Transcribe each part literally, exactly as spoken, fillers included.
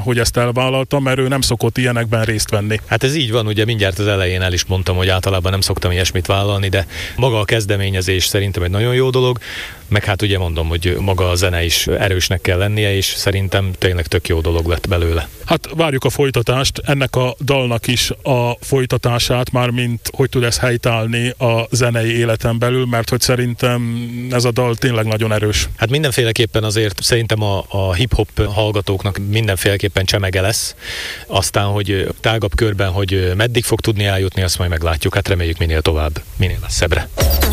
hogy ezt elvállalta, mert ő nem szokott ilyenekben részt venni. Hát ez így van, ugye mindjárt az elején el is mondtam, hogy általában nem szoktam ilyesmit vállalni, de maga a kezdeményezés szerintem egy nagyon jó dolog, meg hát ugye mondom, hogy maga a zene is erősnek kell lennie, és szerintem tényleg tök jó dolog lett belőle. Hát várjuk a folytatást, ennek a dalnak is a folytatását, mármint hogy tud ez helytállni a zenei életen belül, mert hogy szerintem ez a dal tényleg nagyon erős. Hát mindenféleképpen azért szerintem a, a hip-hop hallgatóknak mindenféleképpen csemege lesz. Aztán, hogy tágabb körben, hogy meddig fog tudni eljutni, azt majd meglátjuk. Hát reméljük minél tovább, minél messzebbre.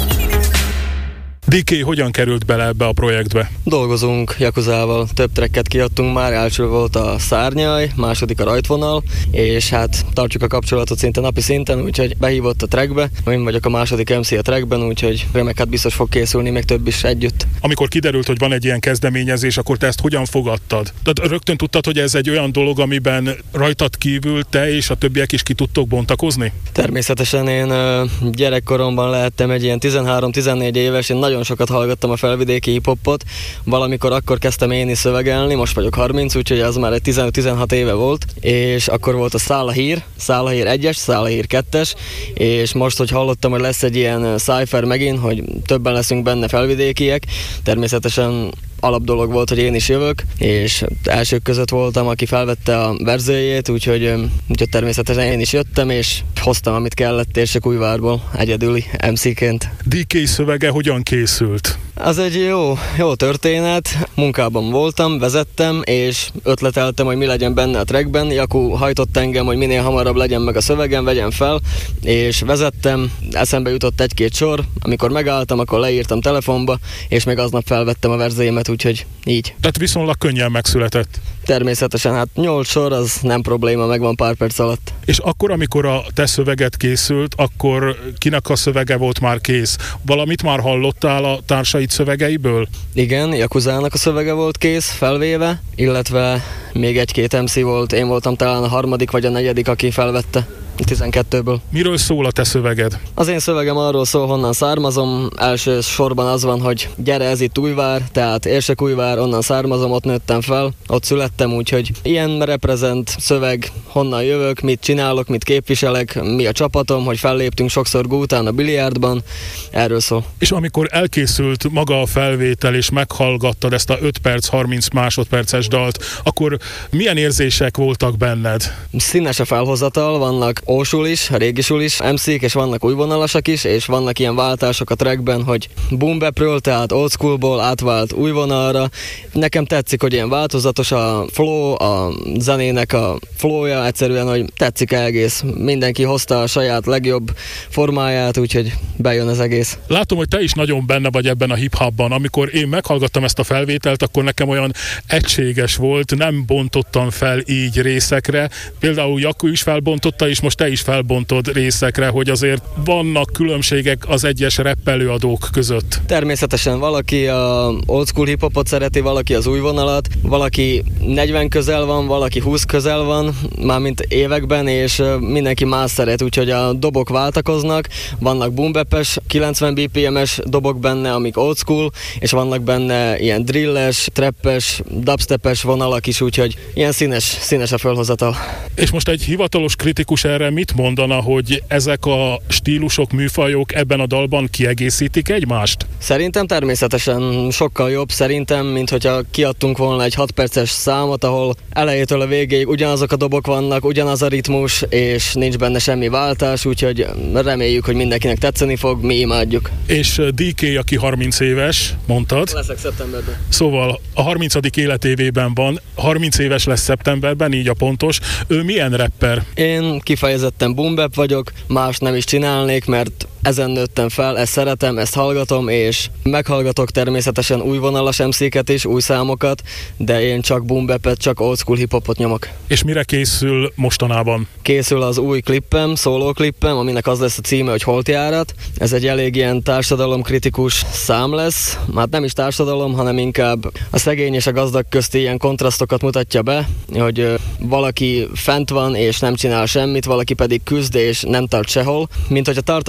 dé ká hogyan került bele ebbe a projektbe? Dolgozunk Yakuzával, több tracket kiadtunk már, első volt a Szárnyaj, második a Rajtvonal, és hát tartjuk a kapcsolatot szinte napi szinten, úgyhogy behívott a trackbe, én vagyok a második em cé a trackben, úgyhogy remek, hát biztos fog készülni még több is együtt. Amikor kiderült, hogy van egy ilyen kezdeményezés, akkor te ezt hogyan fogadtad? Tehát rögtön tudtad, hogy ez egy olyan dolog, amiben rajtad kívül te és a többiek is ki tudtok bontakozni? Természetesen én gyerekkoromban lehettem egy ilyen tizenhárom-tizennégy éves, én nagyon sokat hallgattam a felvidéki hip-hopot, valamikor akkor kezdtem én is szövegelni, most vagyok harminc, úgyhogy az már egy tizenöt-tizenhat éve volt, és akkor volt a Szálahír, Szálahír egyes, Szálahír kettes, és most, hogy hallottam, hogy lesz egy ilyen cypher megint, hogy többen leszünk benne felvidékiek, természetesen alapdolog volt, hogy én is jövök, és elsők között voltam, aki felvette a verzőjét, úgyhogy, úgyhogy természetesen én is jöttem, és hoztam, amit kellett Érsekújvárból, egyedüli em cé-ként. dé ká szövege hogyan készült? Az egy jó, jó történet, munkában voltam, vezettem, és ötleteltem, hogy mi legyen benne a trackben. Jaku hajtott engem, hogy minél hamarabb legyen meg a szövegem, vegyem fel, és vezettem, eszembe jutott egy-két sor, amikor megálltam, akkor leírtam telefonba, és még aznap felvettem a verzémet, úgyhogy így. Tehát viszonylag könnyen megszületett. Természetesen, hát nyolc sor, az nem probléma, megvan pár perc alatt. És akkor, amikor a te szöveget készült, akkor kinek a szövege volt már kész? Valamit már hallottál a társaid szövegeiből? Igen, Yakuzának a szövege volt kész, felvéve, illetve még egy-két em cé volt, én voltam talán a harmadik vagy a negyedik, aki felvette. tizenkettőből. Miről szól a te szöveged? Az én szövegem arról szól, honnan származom. Első sorban az van, hogy gyere, ez itt Újvár, tehát Érsekújvár, onnan származom, ott nőttem fel, ott születtem, úgyhogy ilyen reprezent szöveg, honnan jövök, mit csinálok, mit képviselek, mi a csapatom, hogy felléptünk sokszor Gútán a biliárdban, erről szól. És amikor elkészült maga a felvétel, és meghallgattad ezt a öt perc, harminc másodperces dalt, akkor milyen érzések voltak benned? Színes a felhozatal, vannak ósul is, régisul is em cé-k, és vannak újvonalasak is, és vannak ilyen váltások a trackben, hogy boom bapről, tehát old schoolból átvált új vonalra. Nekem tetszik, hogy ilyen változatos a flow, a zenének a flowja, egyszerűen, hogy tetszik egész. Mindenki hozta a saját legjobb formáját, úgyhogy bejön az egész. Látom, hogy te is nagyon benne vagy ebben a hip-hopban. Amikor én meghallgattam ezt a felvételt, akkor nekem olyan egységes volt, nem bontottam fel így részekre. Például Jaku is felbontotta, és most te is felbontod részekre, hogy azért vannak különbségek az egyes rap előadók között. Természetesen valaki a old school hip-hopot szereti, valaki az új vonalat, valaki negyven közel van, valaki húsz közel van, mármint években, és mindenki más szeret, úgyhogy a dobok váltakoznak, vannak boom bap-es, kilencven bé pé em-es dobok benne, amik old school, és vannak benne ilyen drilles, trappes, dubstepes vonalak is, úgyhogy ilyen színes, színes a fölhozatal. És most egy hivatalos kritikus erre mit mondana, hogy ezek a stílusok, műfajok ebben a dalban kiegészítik egymást? Szerintem természetesen sokkal jobb, szerintem, mint hogyha kiadtunk volna egy hat perces számot, ahol elejétől a végéig ugyanazok a dobok vannak, ugyanaz a ritmus, és nincs benne semmi váltás, úgyhogy reméljük, hogy mindenkinek tetszeni fog, mi imádjuk. És dé ká, aki harminc éves, mondtad? Leszek szeptemberben. Szóval a harmincadik életévében van, harminc éves lesz szeptemberben, így a pontos. Ő milyen rapper? Én kifejezetten boom bap vagyok, más nem is csinálnék, mert ezen nőttem fel, ezt szeretem, ezt hallgatom, és meghallgatok természetesen új vonalas em cé-ket is, új számokat, de én csak boom bapet, csak old school hip-hopot nyomok. És mire készül mostanában? Készül az új klippem, szóló klippem, aminek az lesz a címe, hogy Holtjárat. Ez egy elég ilyen társadalomkritikus szám lesz, hát nem is társadalom, hanem inkább a szegény és a gazdag közti ilyen kontrasztokat mutatja be, hogy valaki fent van és nem csinál semmit, valaki pedig küzd és nem tart sehol. Mint hogyha tartanák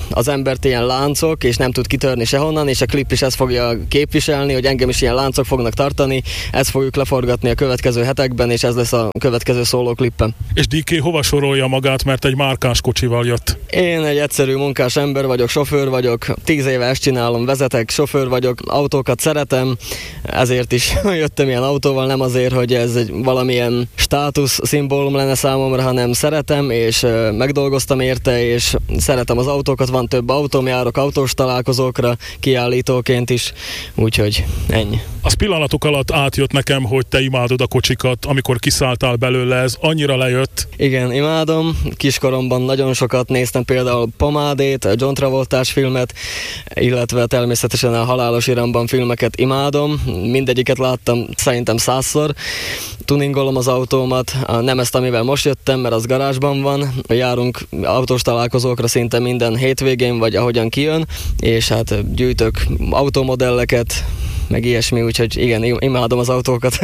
az embert ilyen láncok, és nem tud kitörni sehonnan, és a klip is ezt fogja képviselni, hogy engem is ilyen láncok fognak tartani, ezt fogjuk leforgatni a következő hetekben, és ez lesz a következő szólóklippem. És dé ká hova sorolja magát, mert egy márkás kocsival jött? Én egy egyszerű munkás ember vagyok, sofőr vagyok, tíz éve ezt csinálom, vezetek, sofőr vagyok, autókat szeretem, ezért is jöttem ilyen autóval, nem azért, hogy ez egy valamilyen státusz szimbólum lenne számomra, hanem szeretem, és megdolgoztam érte, és szeretem az autókat, van több autóm, járok autós találkozókra, kiállítóként is, úgyhogy ennyi. Az pillanatok alatt átjött nekem, hogy te imádod a kocsikat, amikor kiszálltál belőle, ez annyira lejött. Igen, imádom. Kiskoromban nagyon sokat néztem például Pomádét, a John Travoltás filmet, illetve természetesen a Halálos Iramban filmeket imádom. Mindegyiket láttam szerintem százszor. Tuningolom az autómat, nem ezt, amivel most jöttem, mert az garázsban van. Járunk autós találkozókra szinte minden hétvégén, vagy ahogyan kijön, és hát gyűjtök automodelleket, meg ilyesmi, úgyhogy igen, imádom az autókat.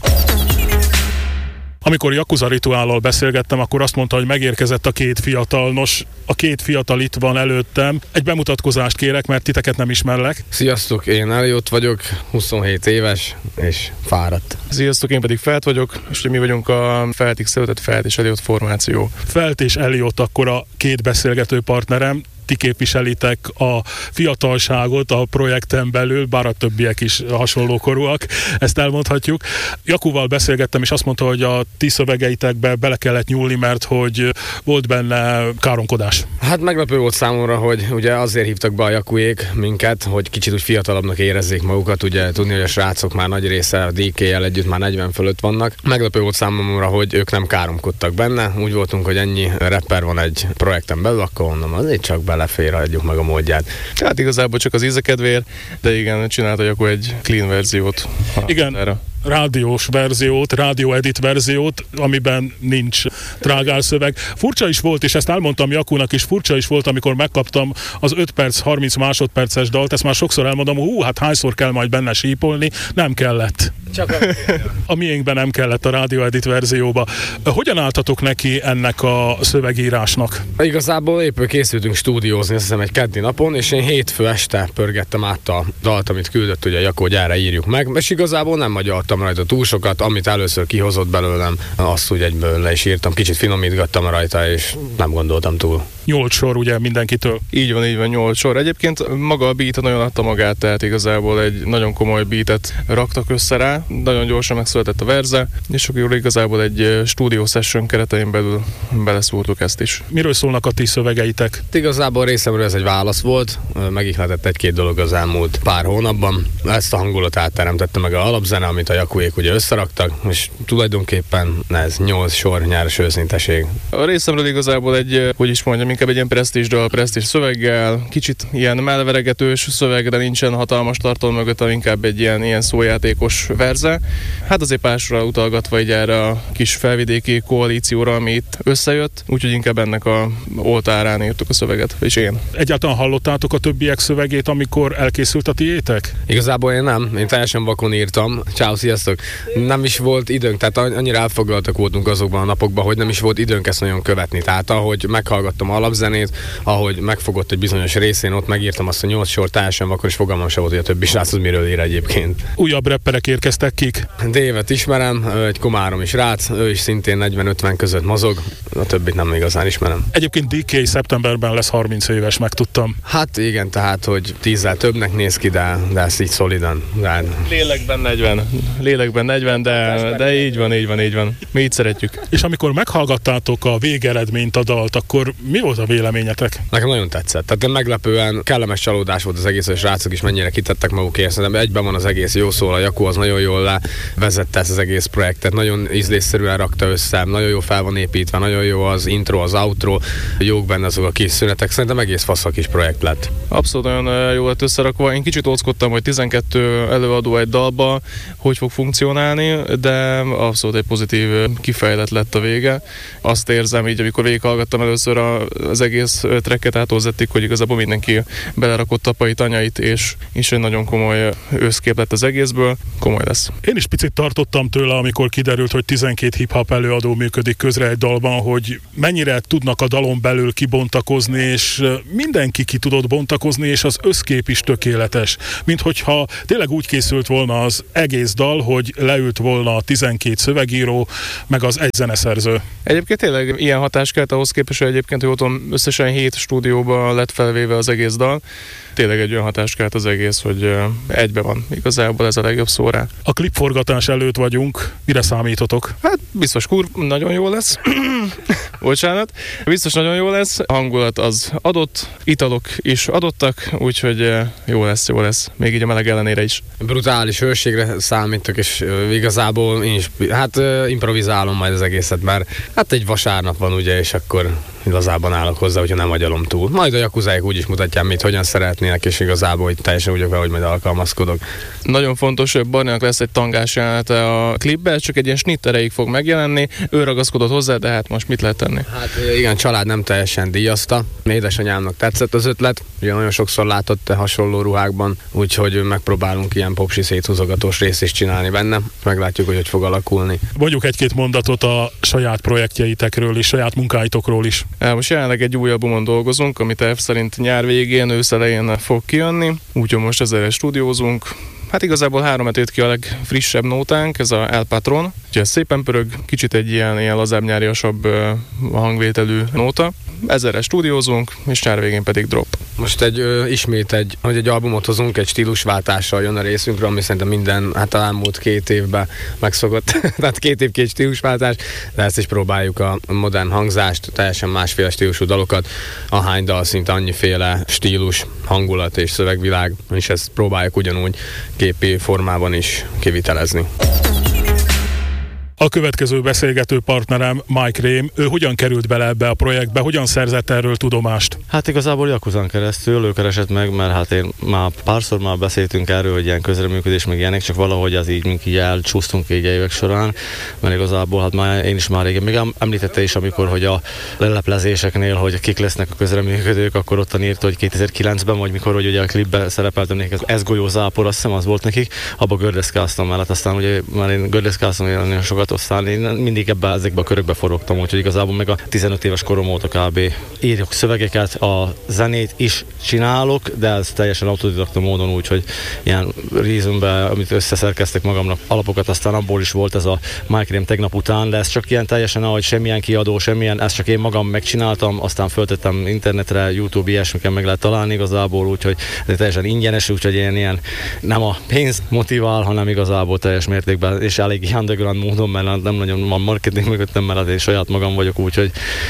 Amikor Yakuza Rituállal beszélgettem, akkor azt mondta, hogy megérkezett a két fiatal. Nos, a két fiatal itt van előttem. Egy bemutatkozást kérek, mert titeket nem ismerlek. Sziasztok, én Eliott vagyok, huszonhét éves és fáradt. Sziasztok, én pedig Felt vagyok, és mi vagyunk a Feltig született Felt és Eliott formáció. Felt és Eliott akkor a két beszélgető partnerem. Ti képviselitek a fiatalságot a projekten belül, bár a többiek is hasonló korúak, ezt elmondhatjuk. Jakuval beszélgettem, és azt mondta, hogy a ti szövegeitekbe bele kellett nyúlni, mert hogy volt benne káromkodás. Hát meglepő volt számomra, hogy ugye azért hívtak be a Jakuék minket, hogy kicsit úgy fiatalabbnak érezzék magukat, ugye tudni, hogy a srácok már nagy része a dé ká-jel együtt már negyven fölött vannak. Meglepő volt számomra, hogy ők nem káromkodtak benne, úgy voltunk, hogy ennyi rapper van egy projekten belül, akkor mondom, azért csak belefér, adjuk meg a módját. Hát igazából csak az ízekedvér, de igen, csinálta akkor egy clean verziót. Igen, erre. Rádiós verziót, rádió edit verziót, amiben nincs trágálszöveg. Furcsa is volt, és ezt elmondtam Jakunak is, furcsa is volt, amikor megkaptam az öt perc, harminc másodperces dalt, ezt már sokszor elmondom, hú, hát hányszor kell majd benne sípolni, nem kellett. Csak a... a miénkben nem kellett a rádió edit verzióba. Hogyan álltatok neki ennek a szövegírásnak? Igazából épp készültünk stúdiózni, azt hiszem egy keddi napon, és én hétfő este pörgettem át a dalt, amit küldött ugye Jakó, hogy erre írjuk meg, és igazából nem magyoltam rajta túl sokat, amit először kihozott belőlem, azt úgy egyből le is írtam, kicsit finomítgattam rajta, és nem gondoltam túl. Nyolc sor ugye mindenkitől. Így van, így van, nyolc sor. Egyébként maga a beat nagyon adta magát, tehát igazából egy nagyon komoly beatet raktak össze rá, nagyon gyorsan megszületett a verze, és akkor igazából egy stúdió session keretein belül beleszúrtuk ezt is. Miről szólnak a ti szövegeitek? Igazából részemről ez egy válasz volt, megihletett egy-két dolog az elmúlt pár hónapban. Ezt a hangulatát teremtette meg a alapzene, amit a Jakuék ugye összeraktak, és tulajdonképpen ez nyolc sor nyáros őszinteség. A részemről igazából egy, hogy is mondjam, inkább egy ilyen presztízsdal, presztízs szöveggel, kicsit ilyen melveregetős szöveg, de nincsen hatalmas tartalom mögött, inkább egy ilyen, ilyen szójátékos verze. Hát azért pársorra utalgatva így erre a kis felvidéki koalícióra, ami itt összejött, úgyhogy inkább ennek a oltárán írtuk a szöveget, és én. Egyáltalán hallottátok a többiek szövegét, amikor elkészült a tiétek? Igazából én nem, én teljesen vakon írtam. Ciao, sziasztok! Nem is volt időnk, tehát annyira elfoglaltak voltunk azokban a napokban, hogy nem is volt időnk ezt nagyon követni. Tehát ahogy meghallgattam a alapzenét, ahogy megfogott egy bizonyos részén, ott megírtam azt a nyolc sort, teljesen vakon, és fogalmam sem volt, hogy a többi srác az miről ír egyébként. Újabb rapperek érkeztek, kik? Dévet ismerem, egy komáromi srác, ő is szintén negyven-ötven között mozog, a többit nem igazán ismerem. Egyébként dé ká szeptemberben lesz harminc éves, megtudtam. Hát igen, tehát, hogy tízzel többnek néz ki, de, de ez így szolidan. De... Lélekben negyven, lélekben negyven, de, de így van, így van, így van. Mi így szeretjük. És amikor meghallgattátok a végeredményt a dalt, akkor mi volt a véleményetek? Nekem nagyon tetszett. Tehát meglepően kellemes csalódás volt az egész, és srácok is mennyire kitettek magukért. Szerintem egyben van az egész, jó szól, a Jakó az nagyon jól levezette ezt az egész projektet, nagyon ízlésszerűen rakta össze, nagyon jó fel van építve, nagyon jó az intro, az outro, jók benne azok a kis szünetek, szerintem egész fasz a kis projekt lett. Abszolút nagyon jó lett összerakva. Én kicsit óckodtam, hogy tizenkettő előadó egy dalba hogy fog funkcionálni, de abszolút egy pozitív kifejlett lett a vége. Azt érzem így, amikor végighallgattam először a az egész tracket átolzették, hogy igazából mindenki belerakott apait, anyait, és, és egy nagyon komoly összkép lett az egészből. Komoly lesz. Én is picit tartottam tőle, amikor kiderült, hogy tizenkét hip-hop előadó működik közre egy dalban, hogy mennyire tudnak a dalon belül kibontakozni, és mindenki ki tudott bontakozni, és az összkép is tökéletes. Mint hogyha tényleg úgy készült volna az egész dal, hogy leült volna a tizenkét szövegíró, meg az egy zeneszerző. Egyébként tényleg ilyen hatás kellett ahhoz képest, hogy egyébként, hogy otthon összesen hét stúdióban lett felvéve az egész dal. Tényleg egy olyan hatás kellett az egész, hogy egybe van. Igazából ez a legjobb szó rá. A klipforgatás előtt vagyunk. Mire számítotok? Hát biztos kur, nagyon jó lesz. Bocsánat. Biztos nagyon jó lesz. A hangulat az adott, italok is adottak, úgyhogy jó lesz, jó lesz. Még így a meleg ellenére is. Brutális hőségre számítok, és igazából én is, hát improvizálom majd az egészet, mert hát egy vasárnap van ugye, és akkor igazában állok hozzá, hogyha nem agyalom túl. Majd a jakuzáik úgy is mutatják, mit hogyan szeretnének, és igazából hogy teljesen úgy vagyok, hogy majd alkalmazkodok. Nagyon fontos, hogy Barninak lesz egy tangás jelenete a klipben, csak egy ilyen snitt erejéig fog megjelenni. Ő ragaszkodott hozzá, de hát most mit lehet tenni? Hát igen, család nem teljesen díjazta. Édesanyámnak tetszett az ötlet, ugye nagyon sokszor látott hasonló ruhákban, úgyhogy megpróbálunk ilyen popsi széthúzogatós részt is csinálni benne. Meglátjuk, hogy hogy fog alakulni. Mondjuk egy-két mondatot a saját projektjeitekről is, saját munkáitokról is. Most jelenleg egy új albumon dolgozunk, ami terv szerint nyár végén, ősz elején fog kijönni, úgyhogy most ezzel stúdiózunk. Hát igazából három hetét ki a legfrissebb nótánk, ez a El Patron. Ugye szépen pörög, kicsit egy ilyen, ilyen lazább, nyáriasabb hangvételű nóta. Ezerre stúdiózunk, és nyár végén pedig drop. Most egy ö, ismét egy, hogy egy albumot hozunk, egy stílusváltással jön a részünkről, ami szerintem minden, hát a elmúlt két évben megszokott. Tehát két év két stílusváltás, de ezt is próbáljuk a modern hangzást, teljesen másféle stílusú dalokat, ahány dal szinte annyiféle stílus, hangulat és szövegvilág, és ezt próbáljuk ugyanúgy képi formában is kivitelezni. A következő beszélgető partnerem Mike Rém, ő hogyan került bele ebbe a projektbe, hogyan szerzett erről tudomást? Hát igazából Jakuzán keresztül, ő keresett meg, mert hát én már párszor már beszéltünk erről, hogy ilyen közreműködés, meg ilyenek, csak valahogy az így, mink így elcsúsztunk így évek során, mert igazából hát már én is már régen, még említette is, amikor, hogy a leleplezéseknél, hogy kik lesznek a közreműködők, akkor ottan írta, hogy kétezer-kilencben, vagy mikor, hogy ugye a klipben szerepeltem nekik, az Ez golyó zápor, azt hiszem az volt nekik, abba gördeszkáztam mellett, aztán ugye már én gördeszkáztam nagyon sokat, aztán én mindig ebbe, ezekbe a körökbe forogtam, úgyhogy igazából meg a tizenöt éves korom óta kb. Írjuk szövegeket, a zenét is csinálok, de ez teljesen autodidakta módon, úgyhogy ilyen reasonbe, amit összeszerkeztek magamnak alapokat, aztán abból is volt ez a Mike Rém tegnap után, de ez csak ilyen teljesen, ahogy semmilyen kiadó, semmilyen, ezt csak én magam megcsináltam, aztán föltettem internetre, YouTube, ilyesmiken meg lehet találni igazából, úgyhogy ez teljesen ingyenes, úgyhogy én ilyen nem a pénz motivál, hanem igazából teljes mértékben, és elég underground módon, mert nem nagyon van marketing mögöttem, mert én saját magam vagyok, úgyhogy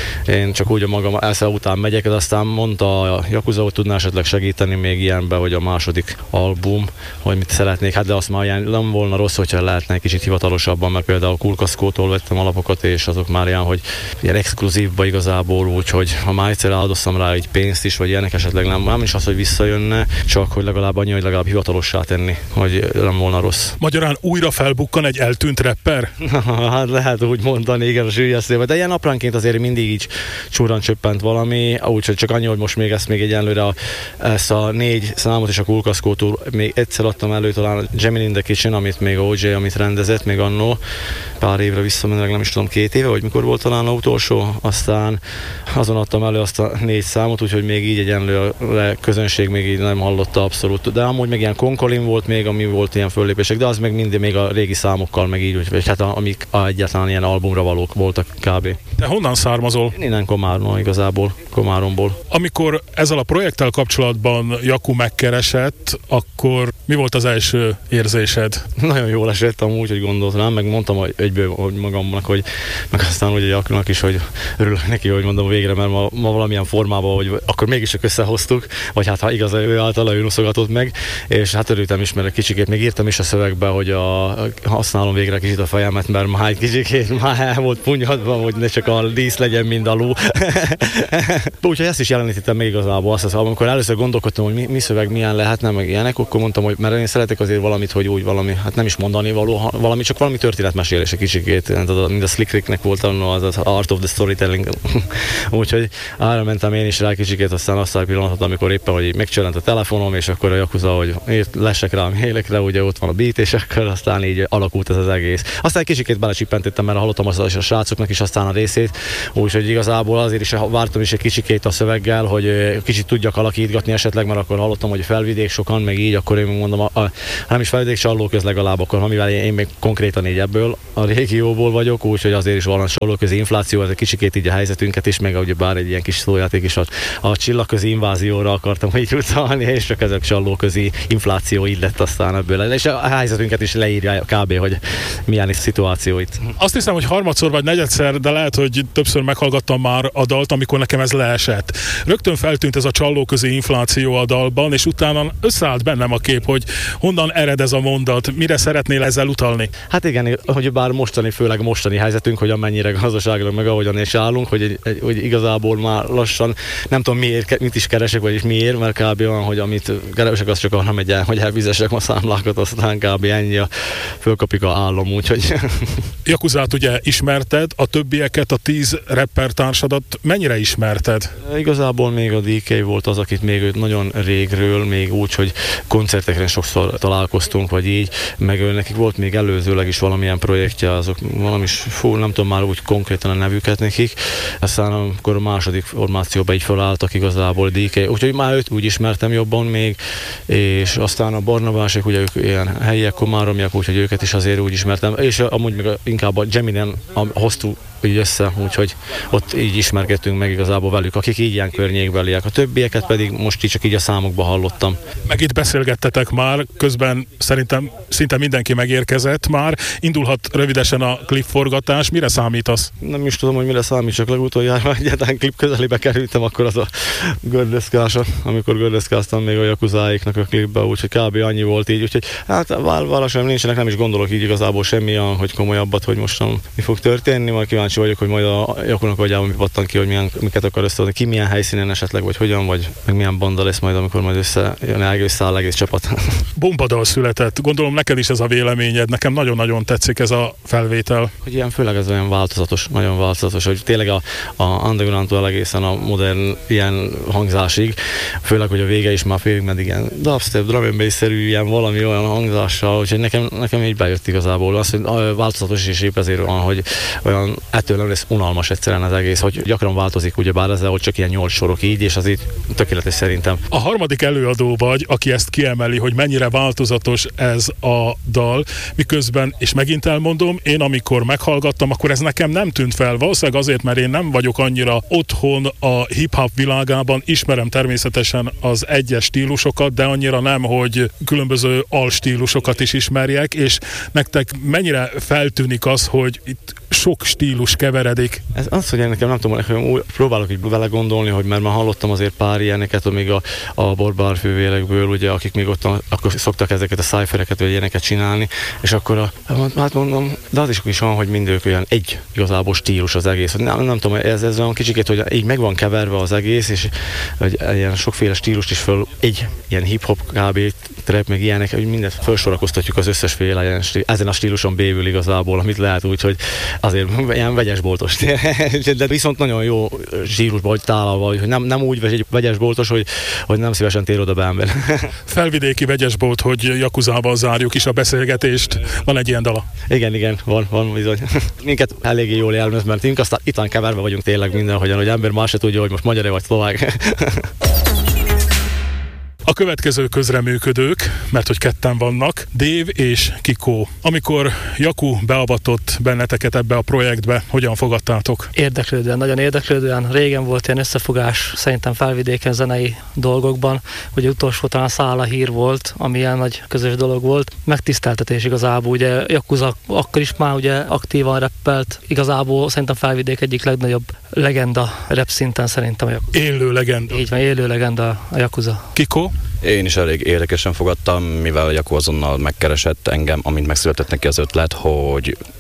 én csak úgy a magam elsze után megyek, de aztán mondta a Yakuza, hogy tudná esetleg segíteni még ilyenbe, hogy a második album, hogy mit szeretnék, hát de azt már ilyen nem volna rossz, hogyha lehetne egy kicsit hivatalosabban, mert például Kulkaszkótól vettem alapokat, és azok már ilyen, hogy ilyen exkluzívba igazából, úgyhogy ha már egyszer áldoztam rá egy pénzt is, vagy ilyenek esetleg nem, nem is az, hogy visszajönne, csak hogy legalább annyi, hogy legalább hivatalossá tenni, hogy nem volna rossz. Magyarán újra felbukkan egy eltűnt rapper? Hát lehet úgy mondani, igen, a sűrűjesztőben, de ilyen apránként azért mindig így csúran csöppent valami, úgyhogy csak annyi, hogy most még ezt még egyenlőre a, ezt a négy számot és a Kulkaszkótól még egyszer adtam elő, talán a Gemini in the Kitchen, amit még o jé, amit rendezett, még annó pár évre visszamenőleg, nem is tudom, két éve, vagy mikor volt talán a utolsó, aztán azon adtam elő azt a négy számot, úgyhogy még így egyenlőre közönség még így nem hallotta abszolút, de amúgy meg ilyen Konkolin volt még, ami volt ilyen föllépések, de az meg mindig még a régi számokkal meg így, vagy hát a, amik a egyáltalán ilyen albumra valók voltak kb. Te honnan származol? Én innen Komárnon igazából, Komáromból. Amikor ezzel a projekttel kapcsolatban Jaku megkeresett, akkor mi volt az első érzésed? Nagyon jól esett amúgy, hogy gondolt rám, meg mondtam hogy egyből hogy magamnak, hogy meg aztán ugye Jakunak is, hogy örülök neki, hogy mondom végre, mert ma, ma valamilyen formában, hogy akkor mégis csak összehoztuk, vagy hát ha igaz, ő általa ő noszogatott meg, és hát örültem is, mert kicsikét még írtam is a szövegbe, hogy a, használom végre kicsit a fejemet, mert már egy kicsikét már el volt punyadva, hogy ne csak a dísz legyen, mint a ló. Úgyhogy ezt is jelenítettem még igazából. Azt, amikor először gondolkodtam, hogy mi, mi szöveg milyen lehetne, meg ilyenek, akkor mondtam, hogy mert én szeretek azért valamit, hogy úgy valami, hát nem is mondani való, valami, csak valami történetmesélés egy kicsikét, mint a Slick Ricknek volt az, az Art of the Storytelling. Úgyhogy arra mentem én is rá kicsikét, aztán azt a pillanatot, amikor éppen, hogy megcsörrent a telefonom, és akkor a Yakuza, hogy lessek rá a mélekre, ugye ott van a beat, és akkor aztán így alakult ez az egész. Aztán kicsikét belecsippentettem, mert hallottam az a srácoknak is aztán a részét, úgyhogy igazából azért is vártam is egy kicsikét a szöveggel, hogy kicsit tudjak alakítgatni esetleg, mert akkor hallottam, hogy felvidék sokan, meg így, akkor én mondom, a, a, nem is felvidék, Sallóköz legalább, akkor amivel én, én még konkrétan így ebből a régióból vagyok, úgyhogy azért is van Sallóközi infláció, ez egy kicsikét így a helyzetünket is, meg ugye bár egy ilyen kis szójáték is a, a csillagközi invázióra akartam így utalni, és csak ezek Sallóközi infláció így lett aztán ebből. És a helyzetünket is leírja kb. Hogy milyen is szituáció itt. Azt hiszem, hogy harmadszor vagy negyedszer, de lehet, hogy többször meghallgattam már a dalt, amikor nekem ez leesett. Rögtön feltűnt ez a Csallóközi infláció a dalban, és utána összeállt bennem a kép, hogy honnan ered ez a mondat, mire szeretnél ezzel utalni? Hát igen, hogy bár mostani, főleg mostani helyzetünk, hogy amennyire gazdaságilag meg ahogyan is állunk, hogy, egy, egy, hogy igazából már lassan nem tudom miért, mit is keresek, vagy miért, mert kb. Olyan, hogy amit keresek, az csak arra megy el, hogy elvizesek a számlákat, aztán kb. Ennyi a fölkapik a állom, úgyhogy... Yakuzát ugye ismerted, a többieket, a tíz rapper társadat mennyire ismerted? Igazából még a dé ká volt az, akit még nagyon régről, még úgy, hogy koncertekren sokszor találkoztunk, vagy így, meg nekik volt még előzőleg is valamilyen projektje, azok valami, fú, nem tudom már úgy konkrétan a nevüket nekik, aztán amikor a második formációban így felálltak igazából dé ká, úgyhogy már őt úgy ismertem jobban még, és aztán a Barnabások, ugye ők ilyen helyiek, komáromiak, úgyhogy őket is azért úgy ismertem, és amúgy meg inkább a Geminen hoztuk így össze, úgyhogy ott így ismerkedtünk meg igazából velük, akik így ilyen környékbeliek. A többieket pedig most így csak így a számokba hallottam. Meg itt beszélgettetek már, közben szerintem szinte mindenki megérkezett már. Indulhat rövidesen a klipforgatás. Mire számítasz? Nem is tudom, hogy mire számít, csak legutoljára egyáltalán klip közelébe kerültem, akkor az a gördeszkása, amikor gördeszkáztam még a Yakuzáiknak a klipbe, úgyhogy kb. Annyi volt így, úgyhogy hát vállal sem nincsenek, nem is gondolok így igazából semmilyen, hogy komolyabbat, hogy most mi fog történni, majd kíváncsi vagyok, hogy majd a Jakunak agyában mi pattan ki, hogy milyen, miket akar összeadni, ki milyen helyszínen esetleg, vagy hogyan, vagy meg milyen banda lesz majd, amikor majd összejön, összeáll egész csapat. Bombadal született. Gondolom neked is ez a véleményed, nekem nagyon-nagyon tetszik ez a felvétel. Hogy ilyen főleg ez olyan változatos, nagyon változatos, hogy tényleg a, a underground-tól egészen a modern ilyen hangzásig, főleg, hogy a vége is már félig meddig ilyen dubstep, drum and bass-szerű ilyen valami olyan hangzással, úgyhogy nekem, nekem így bejött igazából. Az, hogy változatos és épp ezért van, hogy olyan ettől nem lesz unalmas egyszerűen az egész, hogy gyakran változik, ugyebár ezzel, hogy csak ilyen nyolc sorok így, és az így tökéletes szerintem. A harmadik előadó vagy, aki ezt kiemeli, hogy mennyire változatos ez a dal, miközben, és megint elmondom, én amikor meghallgattam, akkor ez nekem nem tűnt fel, valószínűleg azért, mert én nem vagyok annyira otthon a hip-hop világában, ismerem természetesen az egyes stílusokat, de annyira nem, hogy különböző alstílusokat is ismerjek, és nektek mennyire feltűnik az, hogy itt sok stílus keveredik. Ez az, hogy én nekem nem tudom, hogy próbálok így vele gondolni, hogy mert már hallottam azért pár ilyeneket, még a, a Borbár fővélekből, ugye, akik még ott akkor szoktak ezeket a cyphereket, vagy ilyeneket csinálni, és akkor a, hát mondom, de az is, is van, hogy mindők olyan egy igazából stílus az egész. Nem, nem tudom, ez, ez olyan kicsikét, hogy így meg van keverve az egész, és hogy ilyen sokféle stílust is föl, egy ilyen hip-hop, kb. Trap, meg ilyenek, hogy mindent felsorakoztatjuk az összes féle ilyen stílus, ezen a stíluson bévül igazából, amit lehet úgy, hogy azért ilyen vegyesboltos. De viszont nagyon jó stílusban, hogy tálalva, hogy nem, nem úgy egy vegyesboltos, hogy, hogy nem szívesen tér oda be ember. Felvidéki vegyesbolt, hogy Yakuzával zárjuk is a beszélgetést. Van egy ilyen dala? Igen, igen, van, van bizony. Minket eléggé jól jelmez, mert minket aztán itt van keverve vagyunk tényleg mindenhogyan, hogy ember más se tudja, hogy most magyar vagy szlovák. A következő közreműködők, mert hogy ketten vannak, Dave és Kiko. Amikor Yaku beavatott benneteket ebbe a projektbe, hogyan fogadtátok? Érdeklődően, nagyon érdeklődően. Régen volt ilyen összefogás szerintem Felvidéken zenei dolgokban, hogy utolsó talán Szála hír volt, ami ilyen nagy közös dolog volt. Megtiszteltetés igazából, ugye Yakuza akkor is már ugye aktívan rappelt, igazából szerintem Felvidék egyik legnagyobb legenda rap szinten szerintem a Yakuza. Élő legenda. Így van, élő legenda a Yakuza. Kiko? Én is elég érdekesen fogadtam, mivel Yaku azonnal megkeresett engem, amint megszületett neki az ötlet, hogy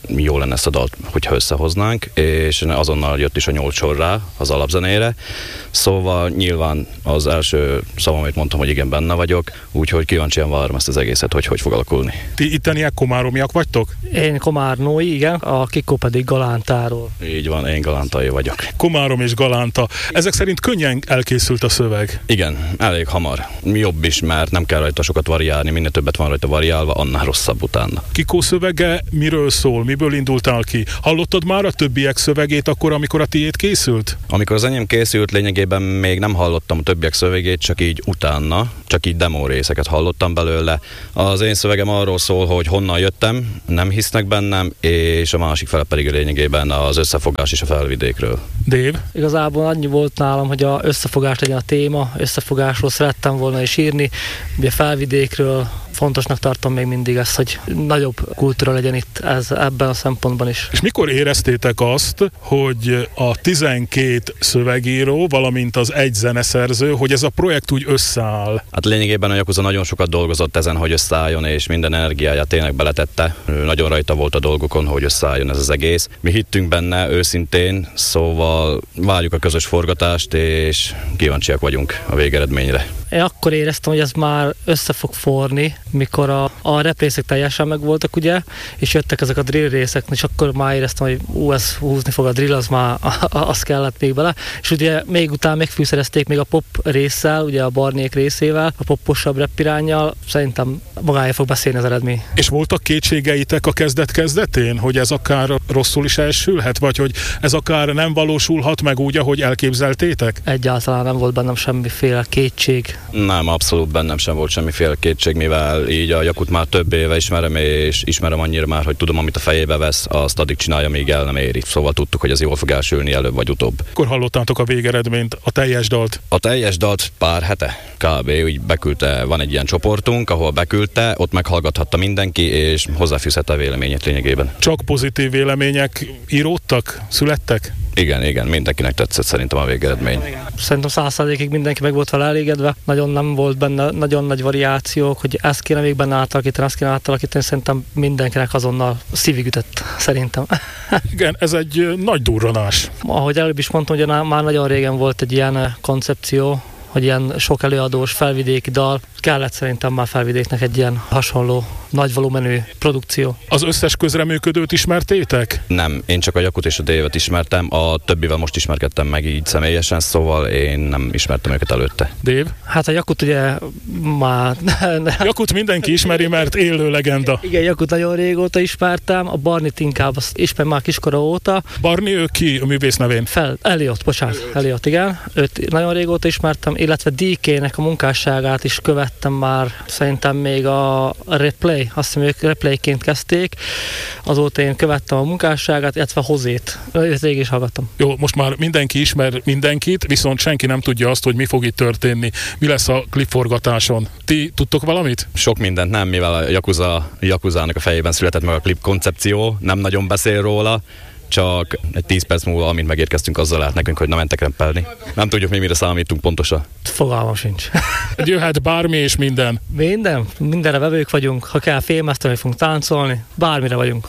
jó lenne ezt a dalt, hogyha összehoznánk, és azonnal jött is a nyolc sor rá az alapzenére. Szóval nyilván az első szavam, amit mondtam, hogy igen, benne vagyok, úgyhogy kíváncsian várom ezt az egészet, hogy hogy fog alakulni. Ti itteniek komáromiak vagytok? Én komárnói, igen, a Kikó pedig Galántáról. Így van, én galántai vagyok. Komárom és Galánta. Ezek szerint könnyen elkészült a szöveg. Igen, elég hamar. Jobb is, mert nem kell rajta sokat variálni, minél többet van rajta variálva, annál rosszabb utána. Kikó szövege miről szól? Miből indultál ki? Hallottad már a többiek szövegét akkor, amikor a tiéd készült? Amikor az enyém készült, lényegében még nem hallottam a többiek szövegét, csak így utána, csak így demo részeket hallottam belőle. Az én szövegem arról szól, hogy honnan jöttem, nem hisznek bennem, és a másik fele pedig lényegében az összefogás és a felvidékről. Dave? Igazából annyi volt nálam, hogy a összefogás legyen a téma, összefogásról szerettem volna is írni, ugye felvidékről. Fontosnak tartom még mindig ezt, hogy nagyobb kultúra legyen itt ez, ebben a szempontban is. És mikor éreztétek azt, hogy a tizenkét szövegíró, valamint az egy zeneszerző, hogy ez a projekt úgy összeáll? Hát lényegében a Yakuza nagyon sokat dolgozott ezen, hogy összeálljon, és minden energiáját tényleg beletette. Ő nagyon rajta volt a dolgokon, hogy összeálljon ez az egész. Mi hittünk benne őszintén, szóval várjuk a közös forgatást, és kíváncsiak vagyunk a végeredményre. Én akkor éreztem, hogy ez már össze fog forni, mikor a, a rap részek teljesen megvoltak, ugye, és jöttek ezek a drill részek, és akkor már éreztem, hogy ú, ez húzni fog a drill, az már az kellett még bele. És ugye még utána megfűszerezték még a pop résszel, ugye a Barnék részével, a popposabb rap iránnyal, szerintem magája fog beszélni az eredmény. És voltak kétségeitek a kezdet-kezdetén, hogy ez akár rosszul is elsülhet, vagy hogy ez akár nem valósulhat meg úgy, ahogy elképzeltétek? Egyáltalán nem volt bennem semmiféle kétség. Nem, abszolút bennem sem volt semmiféle kétség, mivel így a Yakut már több éve ismerem, és ismerem annyira már, hogy tudom, amit a fejébe vesz, azt addig csinálja, míg el nem éri. Szóval tudtuk, hogy ez jól fog elsülni előbb vagy utóbb. Akkor hallottátok a végeredményt, a teljes dalt? A teljes dalt pár hete kb. Úgy beküldte, van egy ilyen csoportunk, ahol beküldte, ott meghallgathatta mindenki, és hozzáfűzhette a véleményét lényegében. Csak pozitív vélemények íródtak, születtek? Igen, igen, mindenkinek tetszett szerintem a végeredmény. Szerintem száz százalékig mindenki meg volt vele elégedve, nagyon nem volt benne nagyon nagy variációk, hogy ezt kéne még benne átalakítani, ezt kéne átalakítani, szerintem mindenkinek azonnal szívig ütött, szerintem. Igen, ez egy nagy durranás. Ahogy előbb is mondtam, hogy már nagyon régen volt egy ilyen koncepció, hogy ilyen sok előadós felvidéki dal, kellett szerintem már felvidéknek egy ilyen hasonló nagy volumenű produkció. Az összes közreműködőt ismertétek? Nem, én csak a Yakut és a Dave-et ismertem, a többivel most ismerkedtem meg így személyesen, szóval én nem ismertem őket előtte. Dave? Hát a Yakut ugye már... Yakut mindenki ismeri, mert élő legenda. Igen, Yakut nagyon régóta ismertem, a Barnit inkább azt ismerem már kiskora óta. Barni, ő ki a művész nevén? Fel, Eliott, bocsánat, Eliott, igen. Őt nagyon régóta ismertem, illetve dé ké-nek a munkásságát is követtem már, szerintem még a Replay, azt hiszem ők Replayként kezdték, azóta én követtem a munkásságát, illetve Hozét, őt rég is hallgattam. Jó, most már mindenki ismer mindenkit, viszont senki nem tudja azt, hogy mi fog itt történni, mi lesz a klipforgatáson. Ti tudtok valamit? Sok mindent nem, mivel a Yakuza, Yakuzának a fejében született meg a klip koncepció, nem nagyon beszél róla, csak egy tíz perc múlva, amint megérkeztünk, azzal lehet nekünk, hogy na mentek rempelni. Nem tudjuk mi mire számítunk pontosan. Fogalmam sincs. Jöhet bármi és minden. Minden, mindenre vevők vagyunk, ha kell filmeszteni, fogunk táncolni, bármire vagyunk.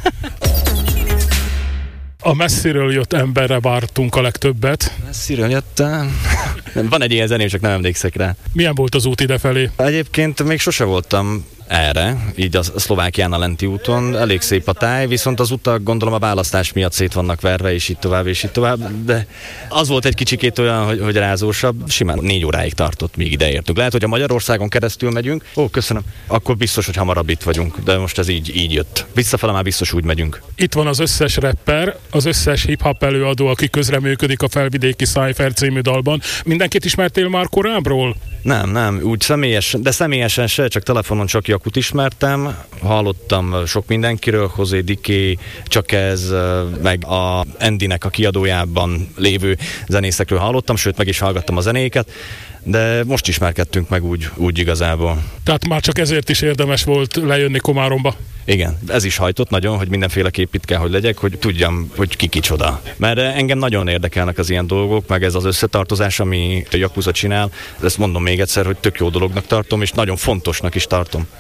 A messziről jött emberre vártunk a legtöbbet. Messziről jöttem. Van egy ilyen zeném, csak nem emlékszek rá. Milyen volt az út idefelé? Egyébként még sose voltam erre, így a Szlovákián a lenti úton. Elég szép a táj, viszont az utak gondolom a választás miatt szét vannak verve, és így tovább, és így tovább, de az volt egy kicsikét olyan, hogy, hogy rázósabb, simán négy óráig tartott, míg ide értünk. Lehet, hogy a Magyarországon keresztül megyünk, ó, köszönöm, akkor biztos, hogy hamarabb itt vagyunk, de most ez így, így jött. Visszafele már biztos úgy megyünk. Itt van az összes rapper, az összes hip-hop előadó, aki közreműködik a Felvidéki Cypher című dalban. Mindenkit ismertél már korábbról? Nem, nem, úgy személyes, de személyesen se, csak telefonon csak Yakut ismertem, hallottam sok mindenkiről, Hozé, Diké, csak ez, meg a Andynek a kiadójában lévő zenészekről hallottam, sőt meg is hallgattam a zenéket, de most ismerkedtünk meg úgy, úgy igazából. Tehát már csak ezért is érdemes volt lejönni Komáromba? Igen, ez is hajtott nagyon, hogy mindenféleképp itt kell, hogy legyek, hogy tudjam, hogy ki kicsoda. Mert engem nagyon érdekelnek az ilyen dolgok, meg ez az összetartozás, ami a Yakuza csinál. Ezt mondom még egyszer, hogy tök jó dolognak tartom, és nagyon fontosnak is tartom.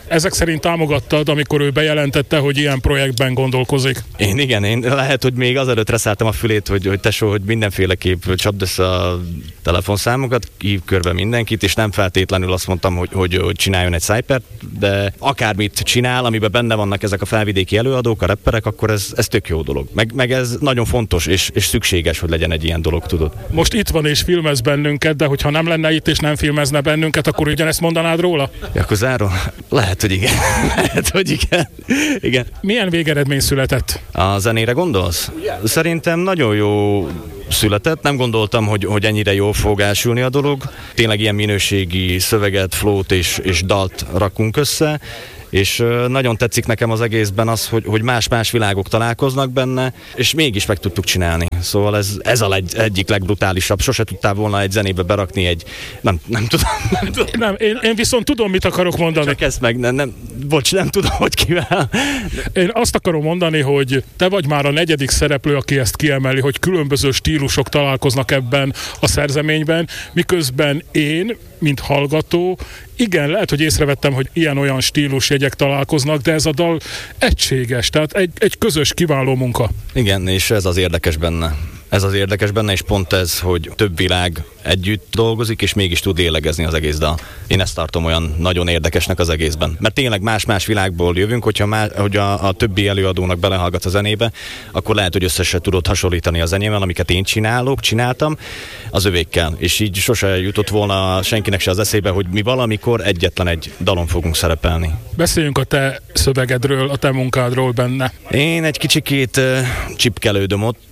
Ezek szerint támogattad, amikor ő bejelentette, hogy ilyen projektben gondolkozik? Én igen, én lehet, hogy még azelőtt reszálltam a fülét, hogy, hogy tesó, hogy mindenféleképp csapd össze a telefonszámokat, hív körbe mindenkit, és nem feltétlenül azt mondtam, hogy, hogy, hogy csináljon egy Cypert, de akármit csinál, amiben benne vannak ezek a felvidéki előadók, a rapperek, akkor ez, ez tök jó dolog. Meg, meg ez nagyon fontos és, és szükséges, hogy legyen egy ilyen dolog, tudod. Most itt van és filmez bennünket, de hogyha nem lenne itt és nem filmezne bennünket, akkor ugyanezt mondanád róla? Jakuzáról? Lehet, hogy igen. Lehet, hogy igen. igen. Milyen végeredmény született? A zenére gondolsz? Szerintem nagyon jó született. Nem gondoltam, hogy, hogy ennyire jól fog elsülni a dolog. Tényleg ilyen minőségi szöveget, flót és, és dalt rakunk össze. És nagyon tetszik nekem az egészben az, hogy, hogy más-más világok találkoznak benne, és mégis meg tudtuk csinálni. Szóval ez, ez a legy, egyik legbrutálisabb. Sose tudtál volna egy zenébe berakni egy... Nem, nem tudom. Nem, tudom. nem én, én viszont tudom, mit akarok mondani. Csak ezt meg, nem, nem, bocs, nem tudom, hogy kivel. Én azt akarom mondani, hogy te vagy már a negyedik szereplő, aki ezt kiemeli, hogy különböző stílusok találkoznak ebben a szerzeményben, miközben én, mint hallgató, igen, lehet, hogy észrevettem, hogy ilyen-olyan stílusjegyek találkoznak, de ez a dal egységes, tehát egy, egy közös, kiváló munka. Igen, és ez az érdekes benne. Ez az érdekes benne, és pont ez, hogy több világ együtt dolgozik, és mégis tud lélegezni az egész dal. Én ezt tartom olyan nagyon érdekesnek az egészben. Mert tényleg más-más világból jövünk, hogyha má, hogy a, a többi előadónak belehallgat a zenébe, akkor lehet, hogy össze se tudod hasonlítani a zenével, amiket én csinálok, csináltam, az övékkel. És így sose jutott volna senkinek se az eszébe, hogy mi valamikor egyetlen egy dalon fogunk szerepelni. Beszéljünk a te szövegedről, a te munkádról benne. Én egy kicsikét uh, csipkelődöm ott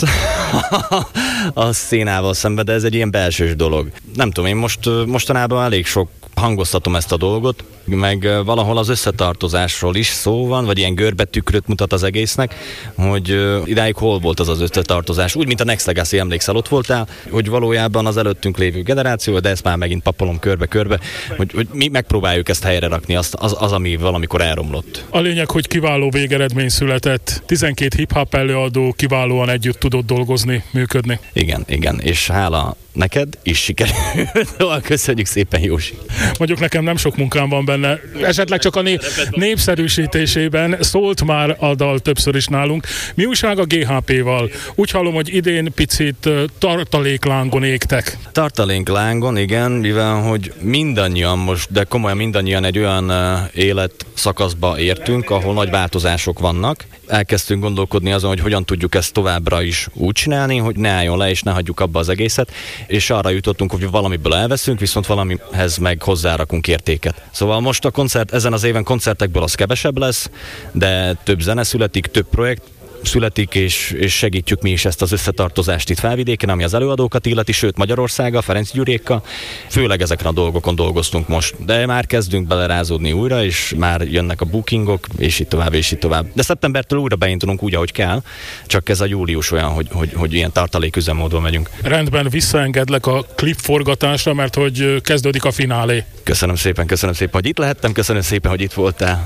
a szénával szemben, de ez egy ilyen belsős dolog. Nem tudom, én most mostanában elég sok hangoztatom ezt a dolgot, meg valahol az összetartozásról is szó van, vagy ilyen görbetükröt mutat az egésznek, hogy idáig hol volt az az összetartozás. Úgy, mint a Next Legacy, emlékszel, ott voltál, hogy valójában az előttünk lévő generáció, de ezt már megint papolom körbe-körbe, hogy, hogy mi megpróbáljuk ezt helyre rakni, az, az, az, ami valamikor elromlott. A lényeg, hogy kiváló végeredmény született. tizenkét hip-hop előadó kiválóan együtt tudott dolgozni, működni. Igen, igen, és hála neked is sikerült. Köszönjük szépen, Józsi. Mondjuk nekem nem sok munkám van benne. Esetleg csak a né- népszerűsítésében szólt már a dal többször is nálunk. Mi újság a gé há pé-val? Úgy hallom, hogy idén picit tartaléklángon égtek. Tartaléklángon, igen, mivel hogy mindannyian most, de komolyan mindannyian egy olyan életszakaszba értünk, ahol nagy változások vannak. Elkezdtünk gondolkodni azon, hogy hogyan tudjuk ezt továbbra is úgy csinálni, hogy ne álljon le, és ne hagyjuk abba az egészet, és arra jutottunk, hogy valamiből elveszünk, viszont valamihez meg hozzárakunk értéket. Szóval most a koncert, ezen az éven koncertekből az kevesebb lesz, de több zene születik, több projekt születik, és, és segítjük mi is ezt az összetartozást itt Felvidéken, ami az előadókat illeti, sőt Magyarországgal, Ferenc Gyurékkal. Főleg ezeken a dolgokon dolgoztunk most, de már kezdünk belerázódni újra, és már jönnek a bookingok, és így tovább, és így tovább. De szeptembertől újra beindulunk úgy, ahogy kell, csak ez a július olyan, hogy, hogy, hogy ilyen tartaléküzemmódon megyünk. Rendben, visszaengedlek a klipforgatásra, mert hogy kezdődik a finálé. Köszönöm szépen, köszönöm szépen, hogy itt lehettem, köszönöm szépen, hogy itt voltál.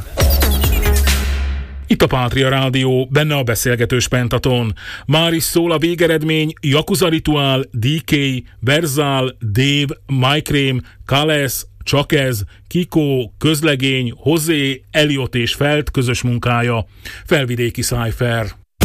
Itt a Pátria Rádió, benne a beszélgetős Pentaton. Már is szól a végeredmény, Yakuza Ritual, dé ká, Verzál, Dave, Mike-Rém, Kales, Csak ez, Kiko, Közlegény, Hozé, Eliot és Felt közös munkája. Felvidéki Cypher.